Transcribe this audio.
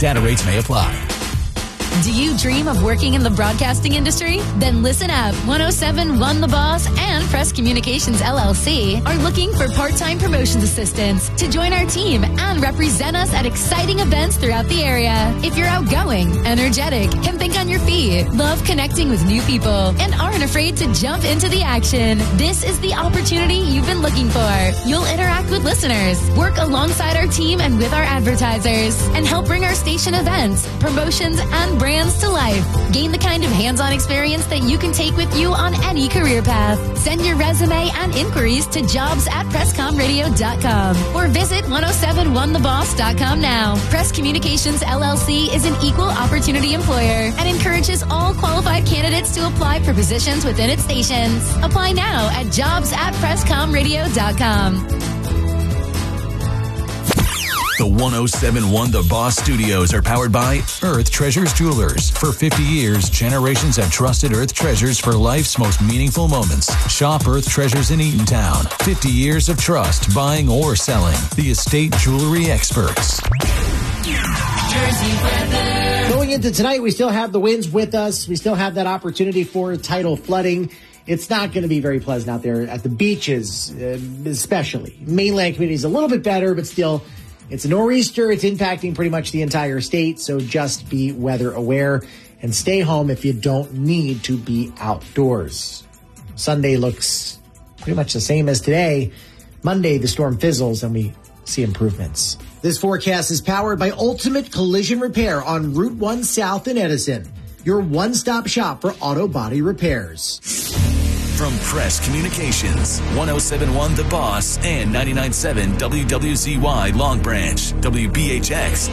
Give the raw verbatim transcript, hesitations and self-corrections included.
Data rates may apply. Do you dream of working in the broadcasting industry? Then listen up. one oh seven point one The Boss and Press Communications L L C are looking for part-time promotions assistants to join our team and represent us at exciting events throughout the area. If you're outgoing, energetic, can think on your feet, love connecting with new people, and aren't afraid to jump into the action, this is the opportunity you've been looking for. You'll interact with listeners, work alongside our team and with our advertisers, and help bring our station events, promotions, and brands to life. Gain the kind of hands-on experience that you can take with you on any career path. Send your resume and inquiries to jobs at presscom radio dot com or visit one oh seven one the boss dot com now. Press Communications L L C is an equal opportunity employer and encourages all qualified candidates to apply for positions within its stations. Apply now at jobs at presscom radio dot com. The one oh seven point one The Boss Studios are powered by Earth Treasures Jewelers. For fifty years, generations have trusted Earth Treasures for life's most meaningful moments. Shop Earth Treasures in Eatontown. fifty years of trust, buying or selling. The estate jewelry experts. Jersey weather. Going into tonight, we still have the winds with us. We still have that opportunity for tidal flooding. It's not going to be very pleasant out there at the beaches, uh, especially. Mainland communities a little bit better, but still, it's a nor'easter. It's impacting pretty much the entire state, so just be weather aware and stay home if you don't need to be outdoors. Sunday looks pretty much the same as today. Monday, the storm fizzles and we see improvements. This forecast is powered by Ultimate Collision Repair on Route one South in Edison, your one-stop shop for auto body repairs. From Press Communications, one oh seven point one The Boss and ninety-nine point seven W W Z Y Long Branch, W B H X